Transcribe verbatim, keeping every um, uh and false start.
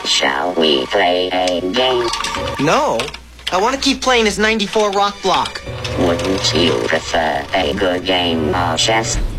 Shall we play a game? No. I want to keep playing this ninety-four rock block. Wouldn't you prefer a good game of chess?